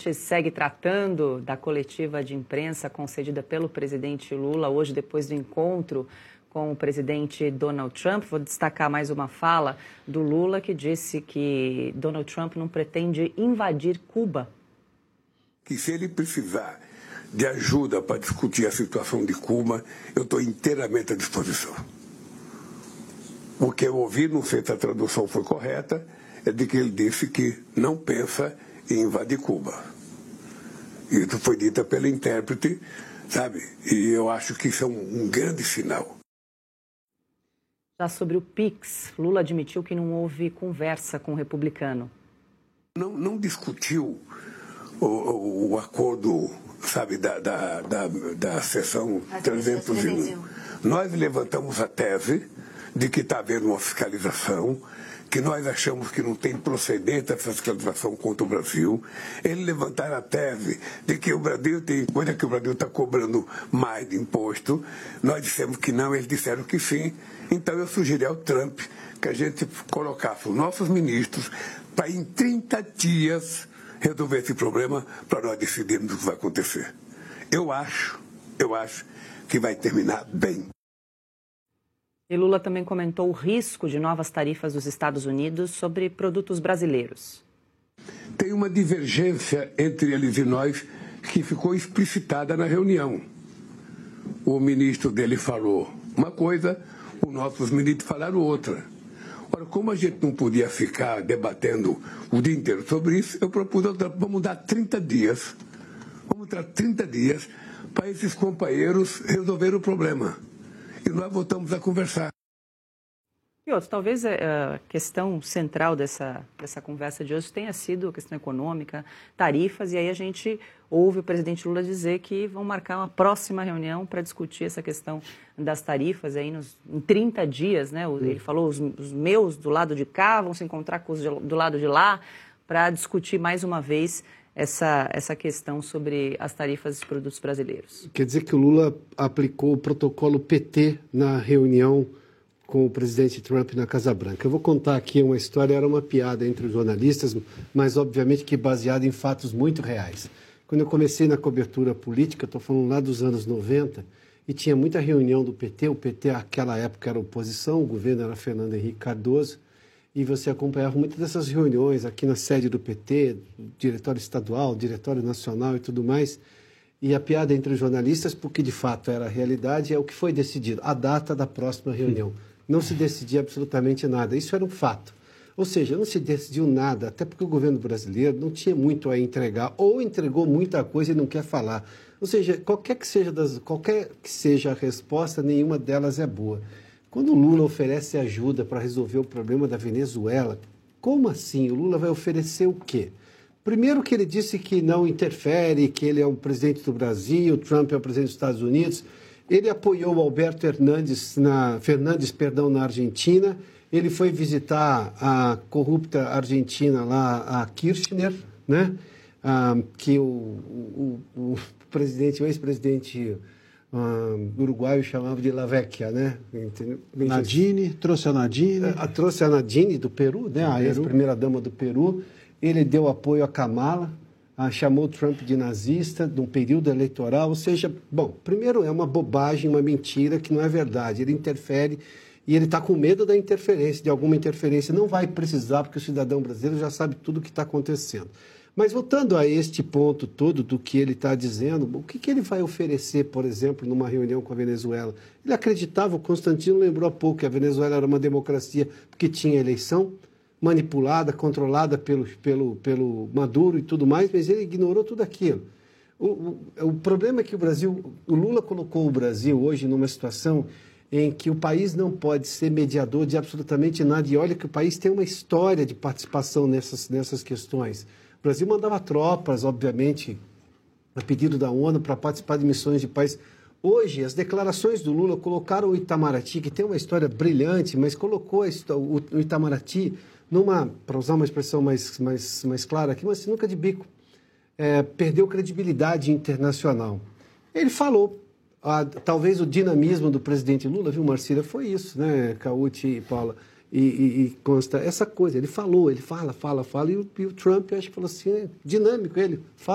gente segue tratando da coletiva de imprensa concedida pelo presidente Lula hoje, depois do encontro com o presidente Donald Trump. Vou destacar mais uma fala do Lula, que disse que Donald Trump não pretende invadir Cuba. Que se ele precisar de ajuda para discutir a situação de Cuba, eu estou inteiramente à disposição. O que eu ouvi, não sei se a tradução foi correta, é de que ele disse que não pensa em invadir Cuba. Isso foi dito pela intérprete, sabe? E eu acho que isso é um grande sinal. Já sobre o PIX, Lula admitiu que não houve conversa com o republicano. Não discutiu o acordo, sabe, da seção 301. Nós levantamos a tese de que está havendo uma fiscalização, que nós achamos que não tem procedente essa fiscalização contra o Brasil. Eles levantaram a tese de que o Brasil tem coisa que o Brasil está cobrando mais de imposto. Nós dissemos que não, eles disseram que sim. Então eu sugeri ao Trump que a gente colocasse os nossos ministros para em 30 dias resolver esse problema para nós decidirmos o que vai acontecer. Eu acho que vai terminar bem. E Lula também comentou o risco de novas tarifas dos Estados Unidos sobre produtos brasileiros. Tem uma divergência entre eles e nós que ficou explicitada na reunião. O ministro dele falou uma coisa, os nossos ministros falaram outra. Ora, como a gente não podia ficar debatendo o dia inteiro sobre isso, eu propus, vamos dar 30 dias. Vamos dar 30 dias para esses companheiros resolverem o problema. E nós voltamos a conversar. E outro, talvez a questão central dessa conversa de hoje tenha sido a questão econômica, tarifas, e aí a gente ouve o presidente Lula dizer que vão marcar uma próxima reunião para discutir essa questão das tarifas aí em 30 dias, né? Ele falou, os meus do lado de cá vão se encontrar com os do lado de lá para discutir mais uma vez essa questão sobre as tarifas dos produtos brasileiros. Quer dizer que o Lula aplicou o protocolo PT na reunião com o presidente Trump na Casa Branca. Eu vou contar aqui uma história, era uma piada entre os jornalistas, mas obviamente que baseada em fatos muito reais. Quando eu comecei na cobertura política, estou falando lá dos anos 90, e tinha muita reunião do PT, o PT naquela época era oposição, o governo era Fernando Henrique Cardoso, e você acompanhava muitas dessas reuniões aqui na sede do PT, diretório estadual, diretório nacional e tudo mais. E a piada entre os jornalistas, porque de fato era a realidade, é o que foi decidido, a data da próxima reunião. Não se decidia absolutamente nada, isso era um fato. Ou seja, não se decidiu nada, até porque o governo brasileiro não tinha muito a entregar, ou entregou muita coisa e não quer falar. Ou seja, qualquer que seja a resposta, nenhuma delas é boa. Quando o Lula oferece ajuda para resolver o problema da Venezuela, como assim? O Lula vai oferecer o quê? Primeiro que ele disse que não interfere, que ele é o presidente do Brasil, o Trump é o presidente dos Estados Unidos. Ele apoiou o Alberto Fernandes na Argentina. Ele foi visitar a corrupta argentina lá, a Kirchner, né? Que o ex-presidente uruguaio chamava de La Vecchia, né? Nadine, trouxe a Nadine. Trouxe a Nadine do Peru, né? A ex-primeira-dama do Peru. Ele deu apoio a Kamala, chamou o Trump de nazista, num período eleitoral. Ou seja, bom, primeiro é uma bobagem, uma mentira que não é verdade. Ele interfere e ele está com medo da interferência, de alguma interferência. Não vai precisar, porque o cidadão brasileiro já sabe tudo o que está acontecendo. Mas voltando a este ponto todo do que ele está dizendo, o que ele vai oferecer, por exemplo, numa reunião com a Venezuela? Ele acreditava, o Constantino lembrou há pouco, que a Venezuela era uma democracia porque tinha eleição manipulada, controlada pelo Maduro e tudo mais, mas ele ignorou tudo aquilo. O problema é que o Lula colocou o Brasil hoje numa situação em que o país não pode ser mediador de absolutamente nada, e olha que o país tem uma história de participação nessas questões. O Brasil mandava tropas, obviamente, a pedido da ONU, para participar de missões de paz. Hoje, as declarações do Lula colocaram o Itamaraty, que tem uma história brilhante, mas colocou o Itamaraty para usar uma expressão mais clara aqui, uma sinuca de bico. Perdeu credibilidade internacional. Ele falou, talvez o dinamismo do presidente Lula, viu, Marcília, foi isso, né, Cauti e Paula, e consta essa coisa, ele fala, e o Trump, eu acho que falou assim, dinâmico ele, fala.